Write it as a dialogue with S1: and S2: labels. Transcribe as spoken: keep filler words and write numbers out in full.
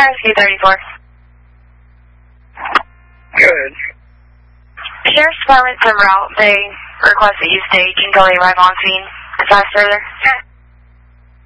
S1: Rescue thirty-four.
S2: Good.
S1: Sheriff's Department's en route. They request that you stay until they arrive on scene. Advise further.
S2: Okay.